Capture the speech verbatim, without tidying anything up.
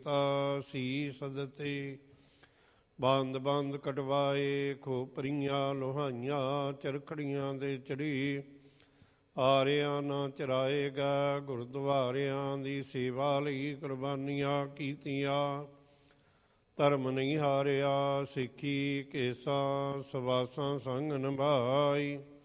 ਕੀਤਾ ਸੀਸ ਦਿੱਤੇ। ਬੰਦ ਬੰਦ ਕਟਵਾਏ ਖੋਪਰੀਆਂ ਲੋਹਾਈਆਂ ਚਰਖੜੀਆਂ ਦੇ ਚੜੀ। ਆਰਿਆਂ ਨਾ ਚਰਾਏਗਾ ਗੁਰਦੁਆਰਿਆਂ ਦੀ ਸੇਵਾ ਲਈ ਕੁਰਬਾਨੀਆਂ ਕੀਤੀਆਂ। ਧਰਮ ਨਹੀਂ ਹਾਰਿਆ ਸਿੱਖੀ ਕੇਸਾਂ ਸਵਾਸਾਂ ਸੰਗ ਨਿਭਾਈ।